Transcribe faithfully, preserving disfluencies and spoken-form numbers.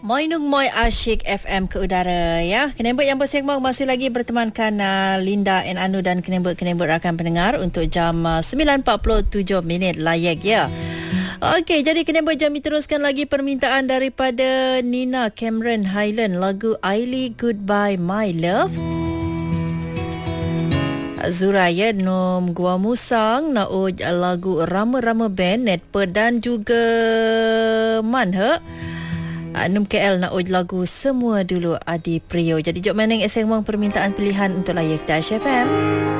Moi Nung Moi Asyik F M ke udara ya. Kenembut yang bersembang masih lagi bertemankan uh, Linda and Anu dan kenembut-kenembut rakan pendengar untuk jam uh, sembilan empat puluh tujuh minit layak ya. Okey, jadi kenembut jam teruskan lagi permintaan daripada Nina Cameron Highland lagu Aili Goodbye My Love. Zuraya Nom Gua Musang nauj lagu Rama-Rama Band Netper dan juga Manhe Num K L nak uj lagu Semua Dulu Adi Prio. Jadi jom meneng eseng permintaan pilihan untuk layak Dash F M.